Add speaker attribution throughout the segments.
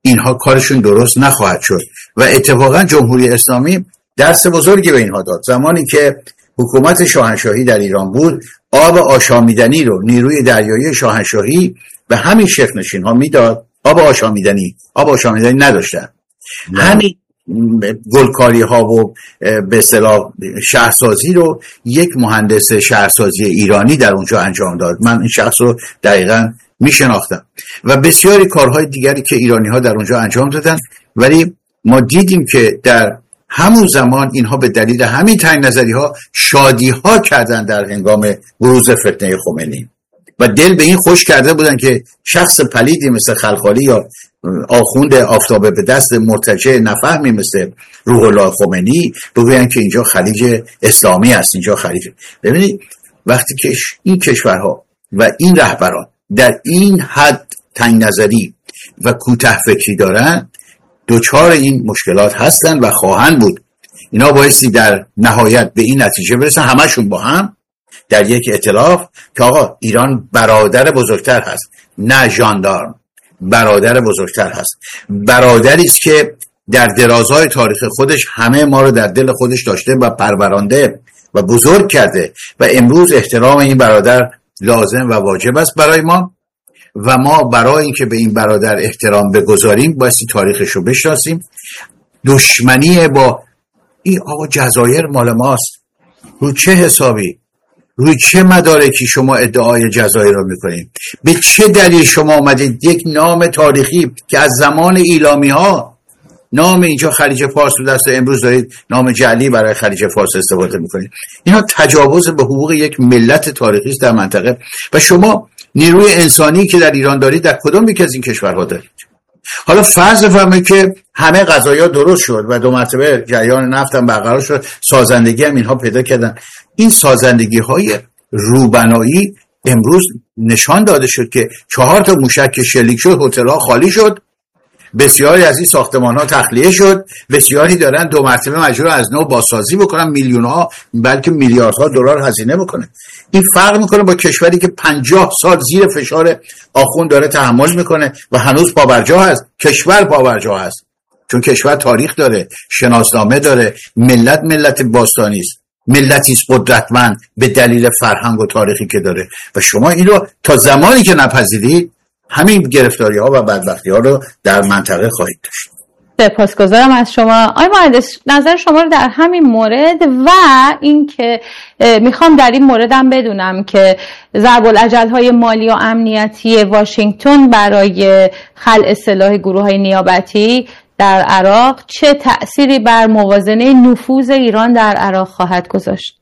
Speaker 1: اینها کارشون درست نخواهد شد. و اتفاقا جمهوری اسلامی درس بزرگی به اینها داد. زمانی که حکومت شاهنشاهی در ایران بود، آب آشامیدنی رو نیروی دریایی شاهنشاهی به همین شیخ‌نشین ها میداد. آب آشامیدنی نداشتن. همین گلکاری ها و به اصطلاح شهرسازی رو یک مهندس شهرسازی ایرانی در اونجا انجام داد. من این شخص رو دقیقاً میشناختم و بسیاری کارهای دیگری که ایرانی ها در اونجا انجام دادن. ولی ما دیدیم که در همون زمان اینها به دلیل همین تنگ نظری ها شادی ها کردن در هنگام بروز فتنه خمینی و دل به این خوش کرده بودن که شخص پلیدی مثل خلخالی یا آخوند آفتابه به دست مرتجع نفهمی مثل روح الله خمینی بگوین که اینجا خلیج اسلامی است، اینجا خلیج. ببینید وقتی که این کشورها و این رهبران در این حد تنگ نظری و کوته فکری دارن، دوچار این مشکلات هستن و خواهند بود. اینا بایستی در نهایت به این نتیجه برسن همشون با هم در یک ائتلاف که آقا ایران برادر بزرگتر هست، نه ژاندارم، برادر بزرگتر هست، برادری است که در درازهای تاریخ خودش همه ما رو در دل خودش داشته و پرورانده و بزرگ کرده و امروز احترام این برادر لازم و واجب است برای ما و ما برای اینکه به این برادر احترام بگذاریم بایستی تاریخش رو بشناسیم. دشمنی با این آقا جزایر مال ماست، رو چه حسابی، روی چه مدارکی شما ادعای جزایر رو میکنید؟ به چه دلیل شما آمدید یک نام تاریخی که از زمان ایلامی ها نام اینجا خلیج فارس رو دست امروز دارید نام جعلی برای خلیج فارس استفاده میکنید؟ اینا تجاوز به حقوق یک ملت تاریخی است در منطقه. و شما نیروی انسانی که در ایران دارید در کدام یک از این کشورها دارید؟ حالا فرض بفرمایید که همه قضایا درست شد و 2 مرتبه جریان نفت هم برقرار شد، سازندگی هم اینها پیدا کردن. این سازندگی های روبنایی امروز نشان داده شد که 4 تا موشک که شلیک شد هتل ها خالی شد، بسیاری از این ساختمان ها تخلیه شد، بسیاری دارن 2 مرتبه مجبور از نو بازسازی بکنن، میلیون ها بلکه میلیاردها دلار هزینه بکنه. این فرق میکنه با کشوری که 50 سال زیر فشار آخوند داره تحمل میکنه و هنوز پابرجا هست. کشور پابرجا هست چون کشور تاریخ داره، شناسنامه داره، ملت باستانی است، ملتی است قدرتمند به دلیل فرهنگ و تاریخی که داره. و شما این رو تا زمانی که نپذیرید همین گرفتاری ها و بدبختی ها رو در منطقه خواهید داشت.
Speaker 2: سپاسگزارم از شما. آقای مهندس، نظر شما رو در همین مورد و این که میخوام در این موردم بدونم که ضرب الاجل های مالی و امنیتی واشنگتن برای خلع سلاح گروه های نیابتی در عراق چه تأثیری بر موازنه نفوذ ایران در عراق خواهد گذاشت؟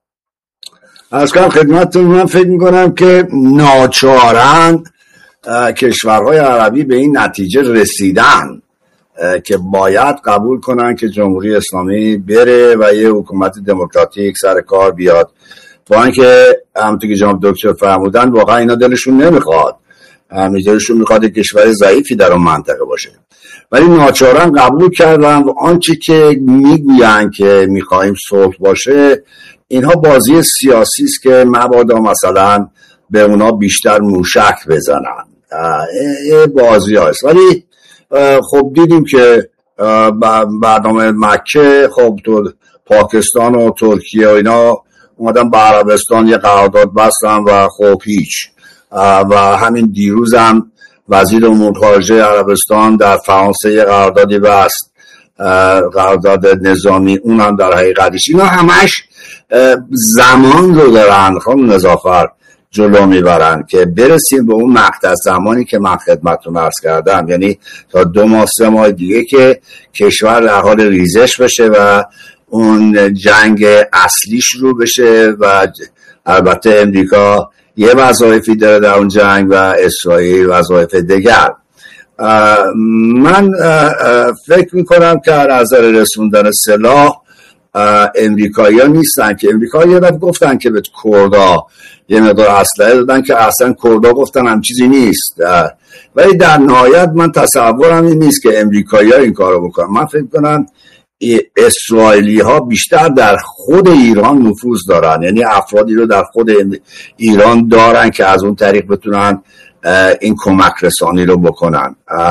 Speaker 3: از کنم خدمتتون، من فکر میکنم که ناچارن کشورهای عربی به این نتیجه رسیدن که باید قبول کنن که جمهوری اسلامی بره و یه حکومت دموکراتیک سر کار بیاد. با اینکه همونطور که جناب دکتر فرمودن واقعا اینا دلشون نمیخواد، دلشون میخواد کشور ضعیفی در اون منطقه باشه، ولی ناچارن قبول کردن و آنچه که میگوین که میخوایم صلح باشه اینها بازی سیاسی است که مبادا مثلا به اونا بیشتر موشک بزنن، این بازی هست. ولی خب دیدیم که برنامه مکه خب تو پاکستان و ترکیه و اینا اومدن به عربستان یه قرارداد بستن و خب هیچ. و همین دیروز هم وزیر امور خارجه عربستان در فرانسه یه قراردادی بست، قرارداد نظامی، اون هم در حقیقتش اینا همش زمان رو دارن خانم نظافر جلو میبرن که برسیم به اون مقطع زمانی که من خدمتتون عرض کردم، یعنی تا 2 ماه 3 ماه دیگه که کشور در حال ریزش بشه و اون جنگ اصلی شروع بشه و البته امریکا یه وظایفی داره در اون جنگ و اسرائیل وظایف دیگر. من فکر میکنم که از نظر رسوندن سلاح امریکایی ها نیستن که امریکایی ها گفتن که به کردها یه مقدار اسلحه دادن که اصلا کردها گفتن هم چیزی نیست، ولی در نهایت من تصورم این نیست که امریکایی ها این کار رو بکنن. من فکر کنم اسرائیلی ها بیشتر در خود ایران نفوذ دارن، یعنی افرادی رو در خود ایران دارن که از اون طریق بتونن این کمک رسانی رو بکنن.